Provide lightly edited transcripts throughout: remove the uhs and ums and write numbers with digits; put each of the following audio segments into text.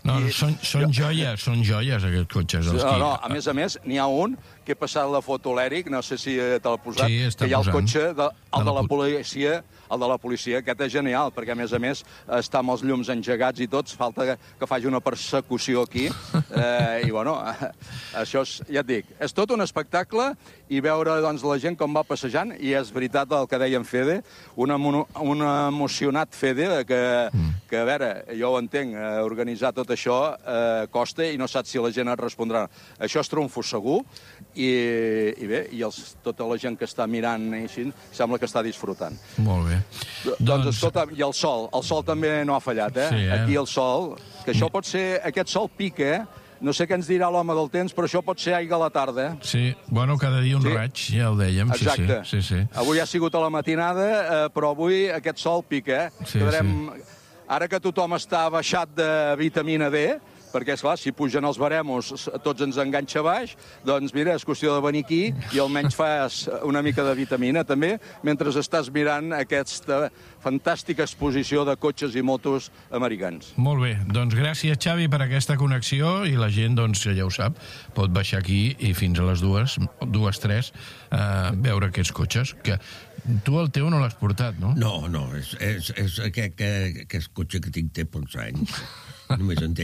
No, són joies aquests cotxes. No, a més, n'hi ha un que he passat la foto a l'Eric, no sé si te l'ha posat, que hi ha el cotxe, el de la policia, aquest és genial, perquè a més està amb els llums engegats i tots, falta que faci una persecució aquí, i bueno, això ja et dic, és tot un espectacle, i veure doncs, la gent com va passejant, i és veritat el que deia en Fede, un emocionat Fede, que a veure, jo ho entenc, organitzar tot això costa i no saps si la gent et respondrà. Això és trumfo segur, i bé, tota la gent que està mirant així, sembla que està disfrutant. Molt bé. Doncs escolta, i el sol també no ha fallat, eh? Sí, Aquí el sol, que això pot ser, aquest sol pica, no sé què ens dirà l'home del temps, però això pot ser aigua a la tarda. Sí, bueno, cada dia un raig, ja ho dèiem. Exacte. Sí. Avui ha sigut a la matinada, però avui aquest sol pica, eh? Sí. Ara que tothom està baixat de vitamina D, perquè, esclar, si pugen els baremos, tots ens enganxa baix, doncs, mira, és qüestió de venir aquí i almenys fas una mica de vitamina, també, mentre estàs mirant aquesta fantàstica exposició de cotxes i motos americans. Molt bé, doncs gràcies, Xavi, per aquesta connexió, i la gent, doncs, ja ho sap, pot baixar aquí i fins a les 3, veure aquests cotxes, que tu el teu no l'has portat, no? No, és aquest cotxe que tinc té pocs anys. Només en té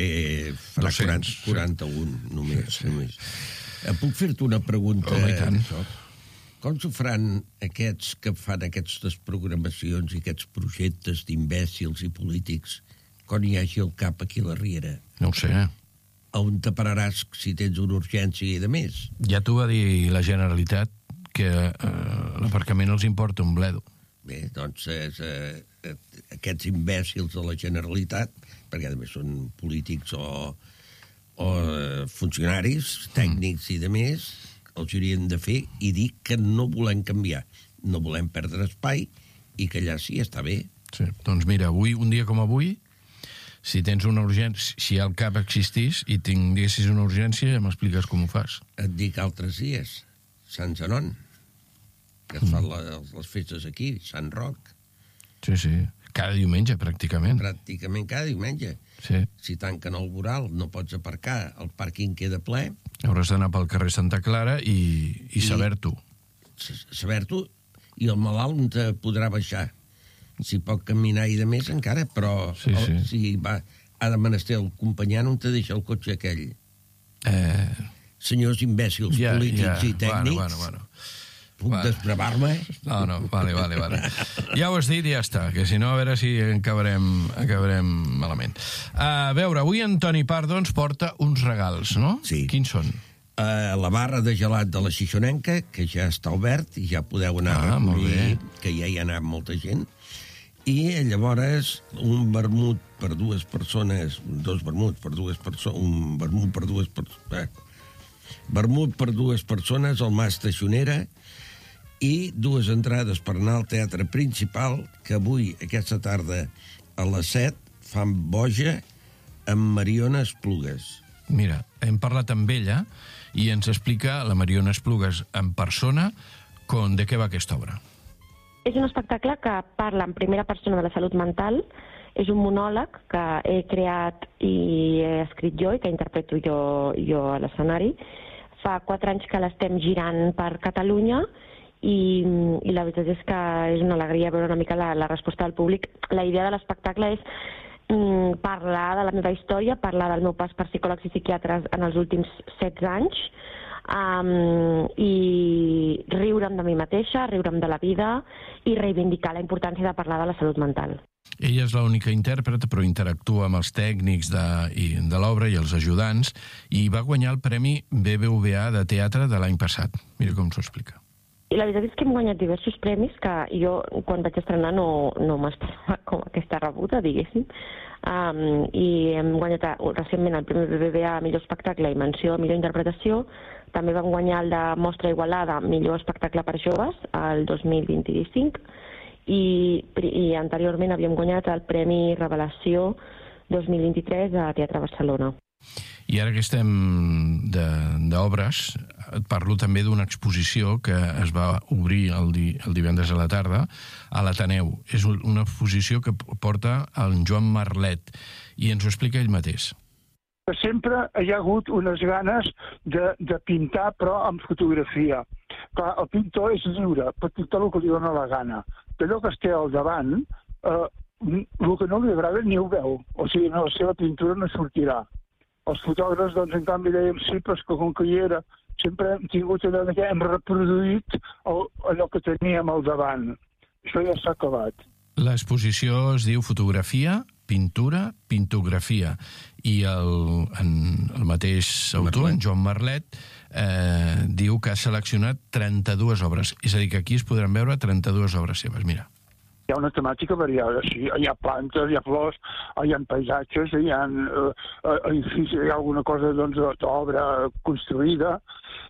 41, només. Puc fer-te una pregunta? Oh, i tant. Com s'ho faran aquests que fan aquestes programacions i aquests projectes d'imbècils i polítics quan hi hagi el cap aquí a la Riera? No ho sé. On te pararàs si tens una urgència i de més? Ja t'ho va dir la Generalitat, que l'aparcament els importa un bledo. Bé, doncs aquests imbècils de la Generalitat, perquè a més són polítics o funcionaris, tècnics i de més, els haurien de fer i dir que no volem canviar, no volem perdre espai i que allà sí està bé. Sí, doncs mira, avui, un dia com avui, si tens una urgència, si el CAP existís i tinguessis una urgència, ja m'expliques com ho fas. Et dic altres dies, Sant Zenon, que es fan les festes aquí, Sant Roc. Sí, cada diumenge, pràcticament. Pràcticament cada diumenge. Sí. Si tanquen el voral, no pots aparcar, el pàrquing queda ple. Hauràs d'anar pel carrer Santa Clara i saber-t'ho. Saber-t'ho, i el malalt no te podrà baixar. Si pot caminar i de més encara, però si ha de menester el companyant, on te deixa el cotxe aquell? Senyors imbècils polítics i tècnics... Bueno. Puc desbravar-me? No, vale. Ja ho has dit i ja està, que si no, a veure si acabarem malament. A veure, avui en Toni Pardo ens porta uns regals, no? Sí. Quins són? La barra de gelat de la Xixonenca, que ja està obert i ja podeu anar a recollir, que ja hi ha anat molta gent. I llavors un vermut per dues persones, vermut per dues persones al Mas Teixonera, i 2 entrades per anar al Teatre Principal, que avui, aquesta tarda, a les 7, fan boja amb Mariona Esplugues. Mira, hem parlat amb ella i ens explica la Mariona Esplugues en persona de què va aquesta obra. És un espectacle que parla en primera persona de la salut mental. És un monòleg que he creat i he escrit jo i que interpreto jo a l'escenari. Fa 4 anys que l'estem girant per Catalunya i la veritat és que és una alegria veure una mica la resposta del públic. La idea de l'espectacle és parlar de la meva història, parlar del meu pas per psicòlegs i psiquiatres en els últims 16 anys, i riure'm de mi mateixa, riure'm de la vida i reivindicar la importància de parlar de la salut mental. Ella és l'única intèrpret, però interactua amb els tècnics de l'obra i els ajudants, i va guanyar el Premi BBVA de teatre de l'any passat. Mira com s'ho explica. I la veritat és que hem guanyat diversos premis que jo, quan vaig estrenar, no m'esperava com aquesta rebuda, diguéssim. I hem guanyat recentment el Premi BBVA a millor espectacle i menció a millor interpretació. També vam guanyar el de Mostra Igualada, millor espectacle per joves, el 2025. I anteriorment havíem guanyat el Premi Revelació 2023 a Teatre Barcelona. I ara que estem d'obres, et parlo també d'una exposició que es va obrir el divendres a la tarda a l'Ateneu. És una exposició que porta el Joan Marlet i ens ho explica ell mateix. que sempre hi ha hagut unes ganes de pintar, però amb fotografia. Clar, el pintor és lliure, pot pintar el que li dona la gana. D'allò que es té al davant, el que no li agrada ni ho veu. O sigui, la seva pintura no sortirà. Els fotògrafs, doncs, en canvi, dèiem sí, però que com que hi era, sempre hem tingut allò que hem reproduït allò que teníem al davant. Això ja s'ha acabat. L'exposició es diu Fotografia, Pintura, Pintografia. I el mateix autor, en Joan Marlet, diu que ha seleccionat 32 obres. És a dir, que aquí es podran veure 32 obres seves. Mira. Hi ha una temàtica variada, sí. Hi ha plantes, hi ha flors, hi ha paisatges, hi ha edificis, hi ha alguna cosa d'obra construïda,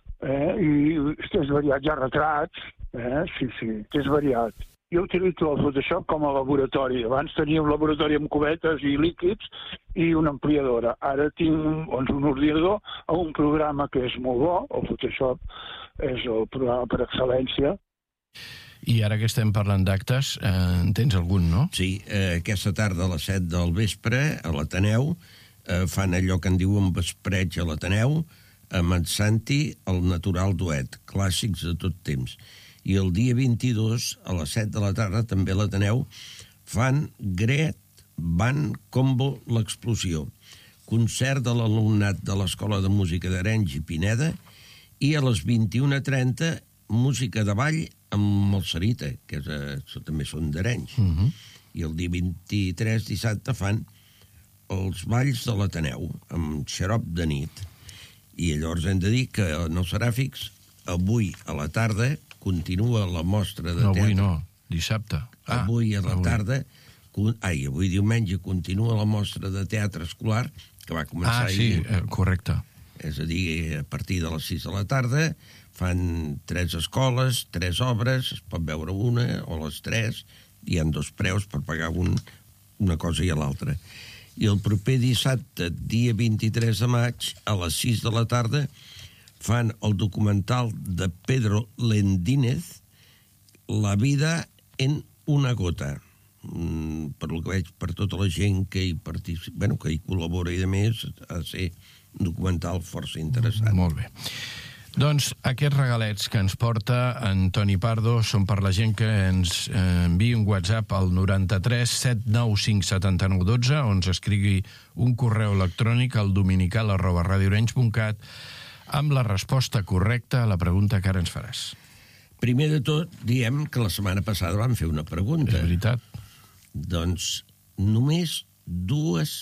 i és variat, hi ha retrats, sí, és variat. Jo utilitzo el Photoshop com a laboratori. Abans tenia un laboratori amb cubetes i líquids i una ampliadora. Ara tinc un ordinador amb un programa que és molt bo, el Photoshop és el programa per excel·lència. I ara que estem parlant d'actes, en tens algun, no? Sí, aquesta tarda a les 7 del vespre, a l'Ateneu, fan allò que en diuen vespreig a l'Ateneu, amb en Santi, el Natural Duet, clàssics de tot temps. I el dia 22, a les 7 de la tarda, també a l'Ateneu, fan Gret Van Combo l'Explosió, concert de l'alumnat de l'Escola de Música d'Arenys i Pineda, i a les 21:30, música de ball amb el Sarita, que també són d'Arenys. I el dia 23, dissabte, fan els balls de l'Ateneu, amb xarop de nit. I llavors hem de dir que en els Seràfics, avui a la tarda, continua la mostra de teatre. No, avui no, dissabte. Avui a la tarda, avui diumenge, continua la mostra de teatre escolar, que va començar ahir. Sí, correcte. És a dir, a partir de les 6 de la tarda, fan 3 escoles, 3 obres, es pot veure una o les 3, hi ha 2 preus per pagar una cosa i l'altra. I el proper dissabte, dia 23 de maig, a les 6 de la tarda, fan el documental de Pedro Lendínez, La vida en una gota. Per el que veig, per tota la gent que hi participa, que hi col·labora i de més, ha de ser un documental força interessant. Molt bé. Doncs aquests regalets que ens porta en Toni Pardo són per la gent que ens enviï un WhatsApp al 93 795 79 12 o ens escrigui un correu electrònic al dominical@radioarenys.cat amb la resposta correcta a la pregunta que ara ens faràs. Primer de tot, diem que la setmana passada vam fer una pregunta. És veritat. Doncs només 2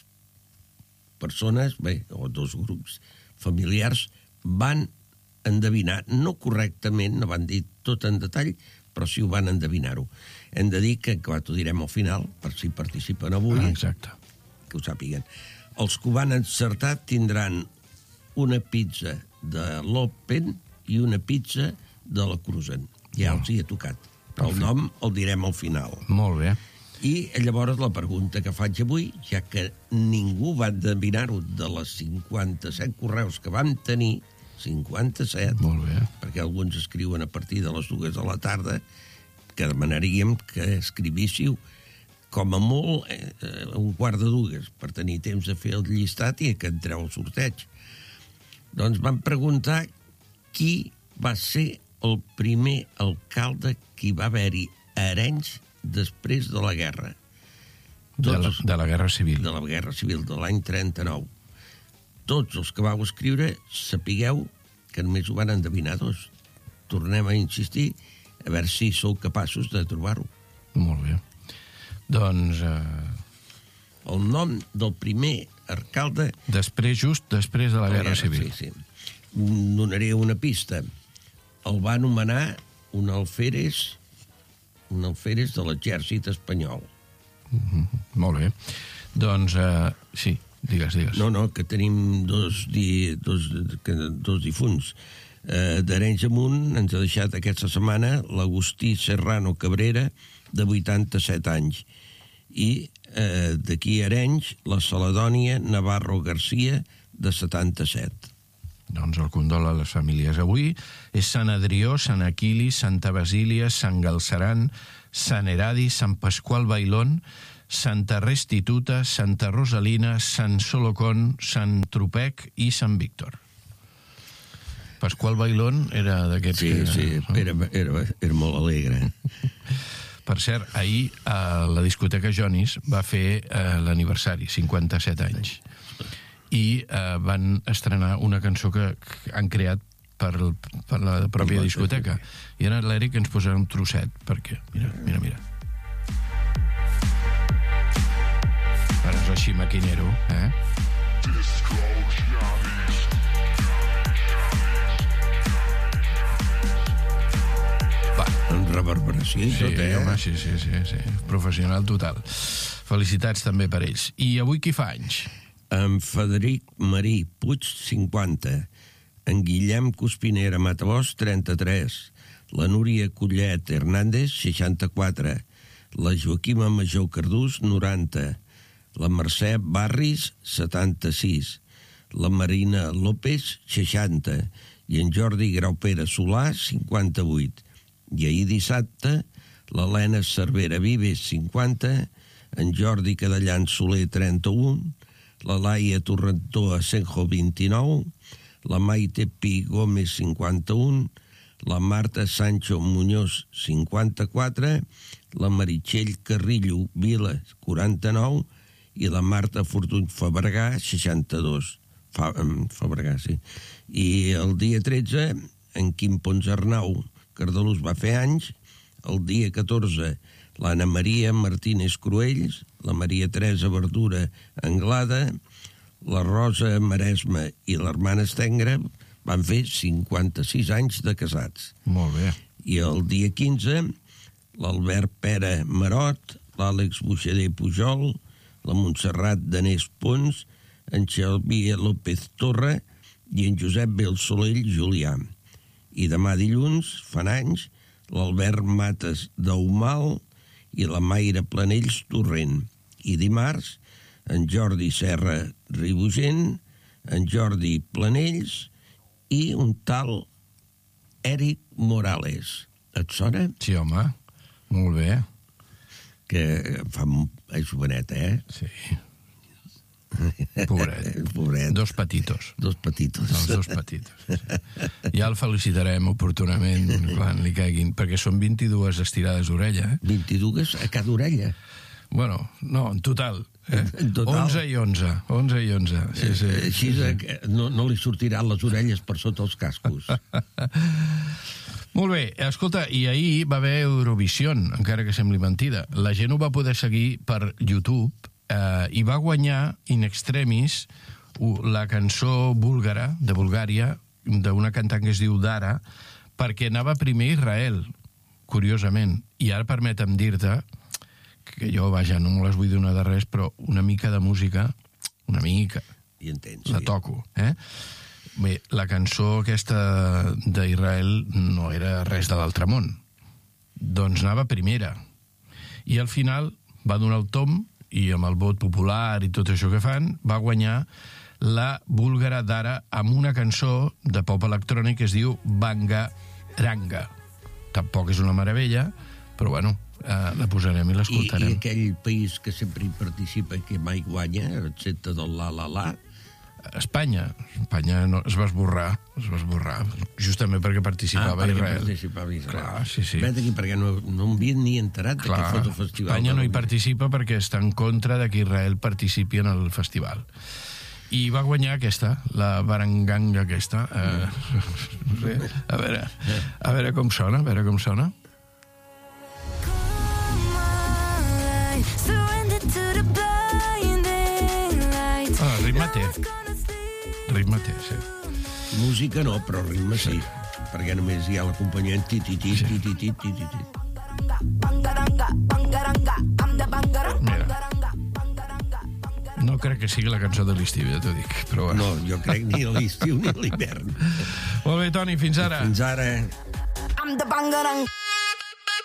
persones, o 2 grups familiars, van endevinar, no correctament, no van dir tot en detall, però sí ho van endevinar-ho. Hem de dir que t'ho direm al final, per si participen avui, exacte, que ho sàpiguen. Els que ho van encertar tindran una pizza de l'Open i una pizza de la Cruzen. Ja els hi ha tocat. El nom el direm al final. Molt bé. I llavors la pregunta que faig avui, ja que ningú va endevinar-ho de les 57 correus que vam tenir, 57, molt bé, perquè alguns escriuen a partir de les 2 de la tarda, que demanaríem que escrivíssiu com a molt un quart de 2, per tenir temps de fer el llistat i que entreu al sorteig. Doncs van preguntar qui va ser el primer alcalde que hi va haver-hi a Arenys després de la guerra. De la Guerra Civil. De la Guerra Civil, de l'any 39. Tots els que vau escriure, sapigueu que només ho van endevinar 2. Tornem a insistir, a veure si sou capaços de trobar-ho. Molt bé. Doncs... El nom del primer alcalde... just després de la Guerra Civil. Sí. Donaré una pista. El va anomenar un alférez de l'exèrcit espanyol. Molt bé. Doncs, sí, digues. No, que tenim dos difunts. D'Arenys amunt ens ha deixat aquesta setmana l'Agustí Serrano Cabrera, de 87 anys. I d'aquí a Arenys, la Celedònia Navarro Garcia, de 77. Doncs el condol a les famílies. Avui és Sant Adrió, Sant Aquili, Santa Basília, Sant Galceran, Sant Heradi, Sant Pasqual Bailón, Santa Restituta, Santa Rosalina, Sant Solocón, Sant Tropec i Sant Víctor. Pasqual Bailón era d'aquests Sí, era molt alegre. Per cert, ahir a la discoteca Jonis va fer l'aniversari, 57 anys. I van estrenar una cançó que han creat per la pròpia discoteca. I ara l'Eric ens posarà un trosset, perquè, mira. Ara és així maquinero, eh? Amb reverberació i tot, eh? Home, sí. Professional total. Felicitats també per ells. I avui qui fa anys? En Frederic Marí Puig, 50. En Guillem Cuspinera Matabós, 33. La Núria Collet Hernández, 64. La Joaquima Major Cardús, 90. La Mercè Barris, 76. La Marina López, 60. I en Jordi Graupera Solà, 58. I ahir dissabte, l'Helena Cervera Vives, 50, en Jordi Cadellán Soler, 31, la Laia Torrentó Asenjo, 29, la Maite Pi Gómez, 51, la Marta Sancho Muñoz, 54, la Meritxell Carrillo Vila, 49, i la Marta Fortuny Fabregà, 62. Fabregà, sí. I el dia 13, en Quim Pons Arnau Cardalús va fer anys. El dia 14, l'Anna Maria Martínez Cruells, la Maria Teresa Verdura Anglada, la Rosa Maresma i l'Hermana Estengre van fer 56 anys de casats. Molt bé. I el dia 15, l'Albert Pere Marot, l'Àlex Buixader Pujol, la Montserrat Danés Pons, en Xavier López Torra i en Josep Belsolell Julià. I demà dilluns fan anys l'Albert Mates d'Aumal i la Mayra Planells Torrent. I dimarts en Jordi Serra Ribugent, en Jordi Planells i un tal Eric Morales. Et sona? Sí, home, molt bé. Que és jovenet, eh? Sí. Pobret. Dos petitos. Els dos petitos. Ja el felicitarem oportunament quan li caiguin, perquè són 22 estirades d'orella. 22 a cada orella? Bueno, no, en total. En total? 11 i 11. 11 i 11. Sí. Així no li sortiran les orelles per sota els cascos. Molt bé, escolta, i ahir va haver Eurovision, encara que sembli mentida. La gent ho va poder seguir per YouTube i va guanyar in extremis la cançó búlgara, de Bulgària, d'una cantant que es diu Dara, perquè anava primer a Israel, curiosament. I ara permetem dir-te que jo, vaja, no me les vull donar de res, però una mica de música, una mica, I entens, la toco, eh? Bé, la cançó aquesta d'Israel no era res de l'altre món. Doncs anava primera. I al final va donar el tom i amb el vot popular i tot això que fan, va guanyar la búlgara Dara amb una cançó de pop electrònic que es diu Banga Ranga. Tampoc és una meravella, però bueno, la posarem i l'escoltarem. I aquell país que sempre hi participa i que mai guanya, excepte del la. Espanya no, es va esborrar, justament perquè participava Israel. Clar, sí. Vet aquí, perquè no m'havia ni enterat d'aquest fotofestival. Espanya no hi participa perquè està en contra de que Israel participi en el festival. I va guanyar aquesta, la baranganga aquesta. A veure com sona, Ritme té, sí. Música no, però ritme sí. Perquè només hi ha l'acompanyant tititit. Mira, no crec que sigui la cançó de l'estiu, ja t'ho dic, però bueno. No, jo crec ni a l'estiu ni a l'hivern. Molt bé, Toni, fins ara. Fins ara.